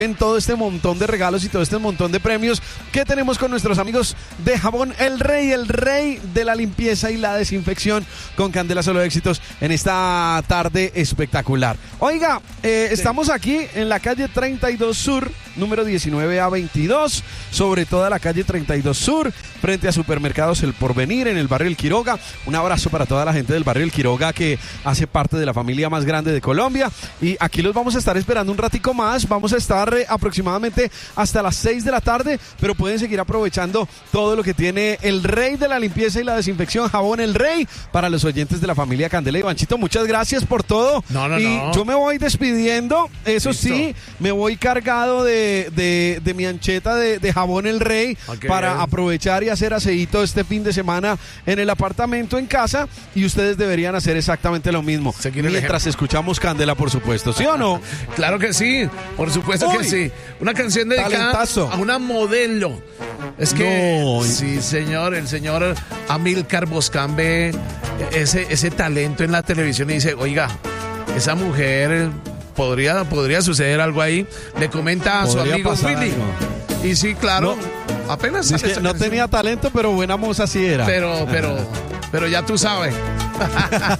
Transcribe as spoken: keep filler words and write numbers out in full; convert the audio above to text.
en todo este montón de regalos y todo este montón de premios que tenemos con nuestros amigos de Jabón El Rey, el rey de la limpieza y la desinfección, con Candela Solo Éxitos en esta tarde espectacular. Oiga, eh, sí. estamos aquí en la calle treinta y dos Sur, número diecinueve A veintidós, sobre toda la calle treinta y dos Sur, frente a Supermercados El Porvenir, en el barrio El Quiroga. Un abrazo para toda la gente del barrio El Quiroga, que hace parte de la familia más grande de Colombia, y aquí los vamos a estar esperando un ratico más. Vamos a estar aproximadamente hasta las seis de la tarde, pero pueden seguir aprovechando todo lo que tiene el rey de la limpieza y la desinfección, Jabón El Rey, para los oyentes de la familia Candela. Y Banchito, muchas gracias por todo. No, no, y no. yo me voy despidiendo, eso Listo. sí, me voy cargado de, de, de mi ancheta de, de Jabón El Rey, okay, para aprovechar y hacer aseíto este fin de semana en el apartamento, en casa, y ustedes deberían hacer exactamente lo mismo. Seguir mientras escuchamos Candela, por supuesto, ¿sí o no? Claro que sí, por supuesto. Uy, que sí. Una canción dedicada talentazo. a una modelo. Es que no. sí, señor, el señor Amílcar Boscán ve ese, ese talento en la televisión y dice, oiga, esa mujer podría, podría suceder algo ahí. Le comenta a su amigo Willy. Y sí, claro, no, apenas es que no tenía talento, pero buena moza sí era. Pero, pero, pero ya tú sabes.